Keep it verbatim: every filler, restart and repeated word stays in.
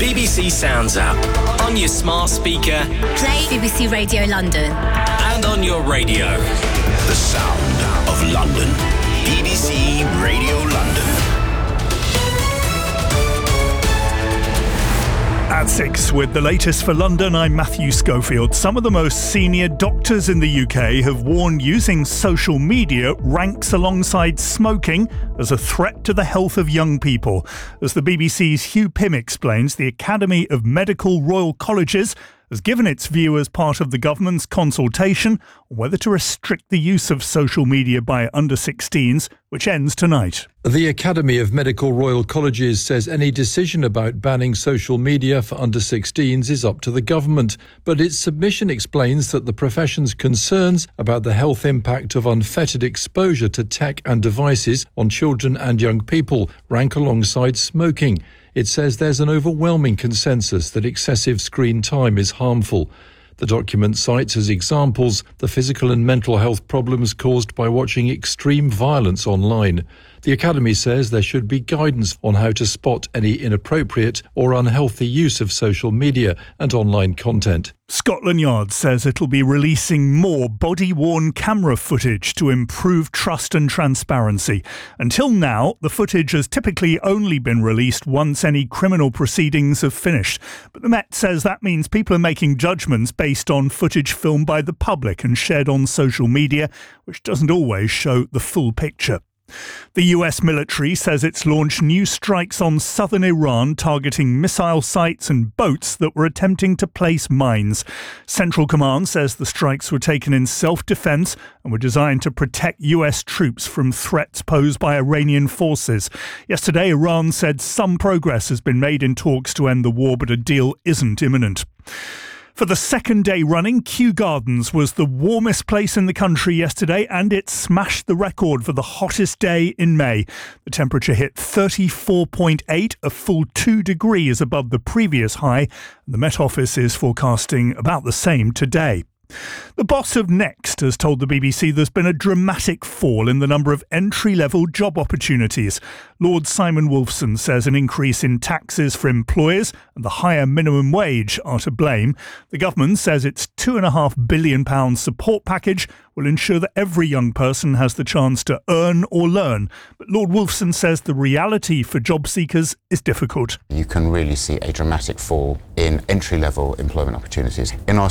B B C Sounds app on your smart speaker. Play B B C Radio London. And on your radio. The sound of London. B B C Radio London. At six, with the latest for London, I'm Matthew Schofield. Some of the most senior doctors in the U K have warned using social media ranks alongside smoking as a threat to the health of young people. As the B B C's Hugh Pym explains, the Academy of Medical Royal Colleges has given its view as part of the government's consultation on whether to restrict the use of social media by under sixteens, which ends tonight. The Academy of Medical Royal Colleges says any decision about banning social media for under sixteens is up to the government, but its submission explains that the profession's concerns about the health impact of unfettered exposure to tech and devices on children and young people rank alongside smoking. It says there's an overwhelming consensus that excessive screen time is harmful. The document cites as examples the physical and mental health problems caused by watching extreme violence online. The Academy says there should be guidance on how to spot any inappropriate or unhealthy use of social media and online content. Scotland Yard says it'll be releasing more body-worn camera footage to improve trust and transparency. Until now, the footage has typically only been released once any criminal proceedings have finished. But the Met says that means people are making judgments based on footage filmed by the public and shared on social media, which doesn't always show the full picture. The U S military says it's launched new strikes on southern Iran targeting missile sites and boats that were attempting to place mines. Central Command says the strikes were taken in self-defense and were designed to protect U S troops from threats posed by Iranian forces. Yesterday, Iran said some progress has been made in talks to end the war, but a deal isn't imminent. For the second day running, Kew Gardens was the warmest place in the country yesterday, and it smashed the record for the hottest day in May. The temperature hit thirty-four point eight, a full two degrees above the previous high. The Met Office is forecasting about the same today. The boss of Next has told the B B C there's been a dramatic fall in the number of entry-level job opportunities. Lord Simon Wolfson says an increase in taxes for employers and the higher minimum wage are to blame. The government says its two point five billion pounds support package will ensure that every young person has the chance to earn or learn. But Lord Wolfson says the reality for job seekers is difficult. You can really see a dramatic fall in entry-level employment opportunities. In our